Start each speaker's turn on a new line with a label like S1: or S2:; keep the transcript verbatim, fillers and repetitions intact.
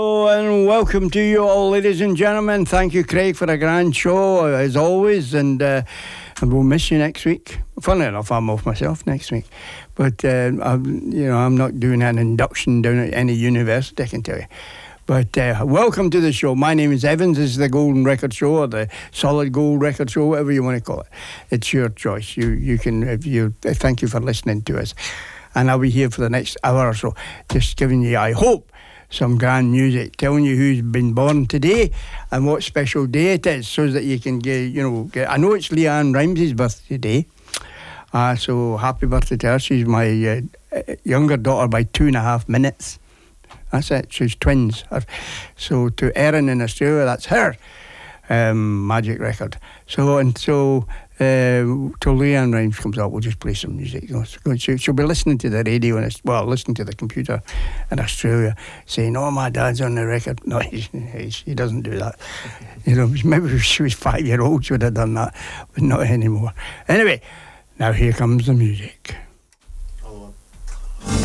S1: Hello and welcome to you all, ladies and gentlemen. Thank you, Craig, for a grand show, as always, and, uh, and we'll miss you next week. Funnily enough, I'm off myself next week, but uh, I'm, you know, I'm not doing an induction down at any university, I can tell you. But uh, welcome to the show. My name is Evans. This is the Golden Record Show, or the Solid Gold Record Show, whatever you want to call it. It's your choice. You you can. If you thank you for listening to us, and I'll be here for the next hour or so, just giving you, I hope, some grand music, telling you who's been born today and what special day it is, so that you can get, you know, get, I know it's Leanne Rimes' birthday today, uh, so happy birthday to her. She's my uh, younger daughter by two and a half minutes. That's it, she's twins. So to Erin in Australia, that's her um, magic record. So, and so, uh, till Leanne Rimes comes up, we'll just play some music. You know, she'll, she'll be listening to the radio, and well, listening to the computer in Australia, saying, "Oh, my dad's on the record." No, he, he doesn't do that. You know, maybe if she was five year old, she would have done that, but not anymore. Anyway, now here comes the music.